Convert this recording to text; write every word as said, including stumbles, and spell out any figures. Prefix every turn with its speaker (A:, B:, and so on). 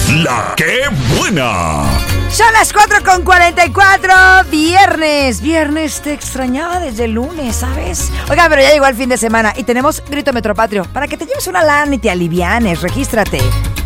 A: La que buena.
B: Son las cuatro con cuarenta y cuatro, viernes, viernes, te extrañaba desde el lunes, ¿sabes? Oiga, pero ya llegó el fin de semana y tenemos Grito Metropatrio para que te lleves una lana y te alivianes, regístrate.